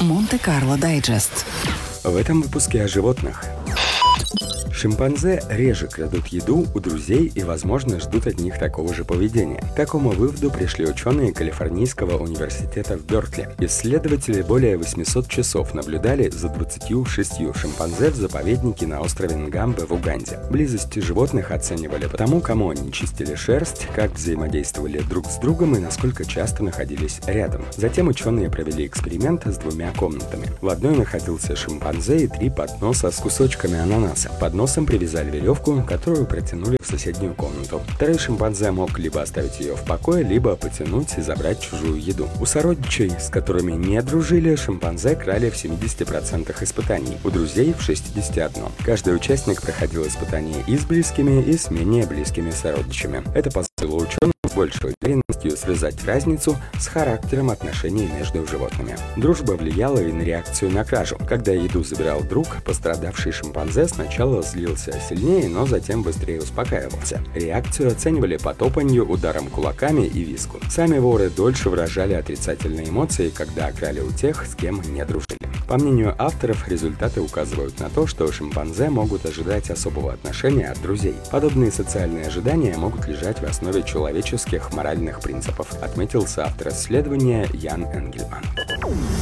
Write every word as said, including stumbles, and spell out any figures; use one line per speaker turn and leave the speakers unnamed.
Монте-Карло Дайджест.
В этом выпуске о животных. Шимпанзе реже крадут еду у друзей и, возможно, ждут от них такого же поведения. К такому выводу пришли ученые Калифорнийского университета в Беркли. Исследователи более восемьсот часов наблюдали за двадцатью шестью шимпанзе в заповеднике на острове Нгамбе в Уганде. Близость животных оценивали по тому, кому они чистили шерсть, как взаимодействовали друг с другом и насколько часто находились рядом. Затем ученые провели эксперимент с двумя комнатами. В одной находился шимпанзе и три подноса с кусочками ананаса. К подносам привязали веревку, которую протянули в соседнюю комнату. Второй шимпанзе мог либо оставить ее в покое, либо потянуть и забрать чужую еду. У сородичей, с которыми не дружили, шимпанзе крали в семидесяти процентах испытаний, у друзей в шестидесяти одном проценте. Каждый участник проходил испытания и с близкими, и с менее близкими сородичами. Это позволило ученым с большей уверенностью связать разницу с характером отношений между животными. Дружба влияла и на реакцию на кражу. Когда еду забирал друг, пострадавший шимпанзе сначала злился сильнее, но затем быстрее успокаивался. Реакцию оценивали по топанью, ударом кулаками и визгу. Сами воры дольше выражали отрицательные эмоции, когда крали у тех, с кем не дружили. По мнению авторов, результаты указывают на то, что шимпанзе могут ожидать особого отношения от друзей. Подобные социальные ожидания могут лежать в основе человеческих моральных принципов, отметил соавтор исследования Ян Энгельман.